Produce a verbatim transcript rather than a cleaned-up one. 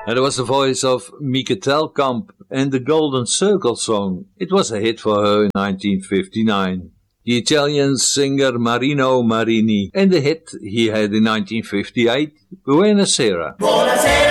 And it was the voice of Mieke Telkamp and the Golden Circle song. It was a hit for her in nineteen fifty-nine. The Italian singer Marino Marini and the hit he had in nineteen fifty-eight, Buonasera. Buonasera.